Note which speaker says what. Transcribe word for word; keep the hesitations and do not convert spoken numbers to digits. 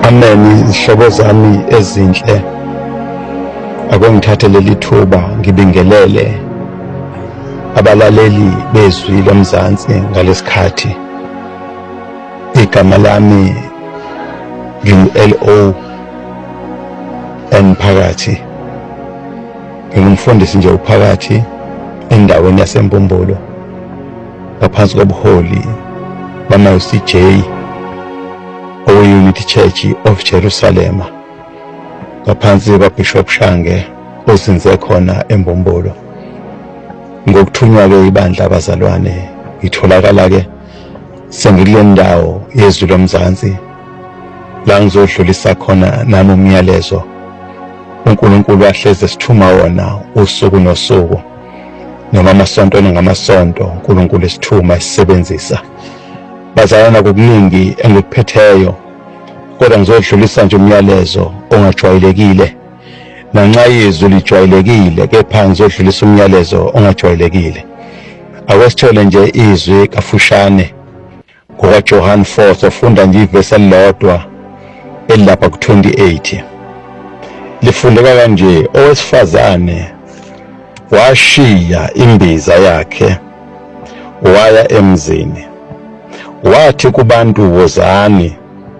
Speaker 1: Amen, izihlobo zami ezinhle, ake ngithathe leli thuba ngibingelele abalaleli bezwi lomzansi ngalesikhathi. Igama lami ngingu-L O N Phakathi, ngingumfundisi nje uphakathi endaweni yaseMpumbulu ngaphansi kobuholi bama-U C J owe-Unity Church of Jerusalem ngaphansi kaBishop Shange ozinze khona eMpumbulu. Ngokuthunywa-ke ibandla abazalwane ngitholakala-ke sengikule ndawo yezwi lomzansi la ngizodlulisa khona nami umyalezo uNkulunkulu ahleze esithuma wona usuku nosuku, noma amasonto ngamasonto uNkulunkulu esithuma esisebenzisa. Bazalwana kokuningi engikuphetheyo, kodwa ngizodlulisa nje umyalezo ongajwayelekile. Nanxa izwi lijwayelekile, kepha ngizodlulisa umyalezo ongajwayelekile. Awesithole nje izwi kafushane ngokaJohn four, sofunda nje ivesi elilodwa elilapha ku twenty-eight. Lifundeka kanje: owesifazane washiya imbiza yakhe waya emzini, wathi kubantu, wozani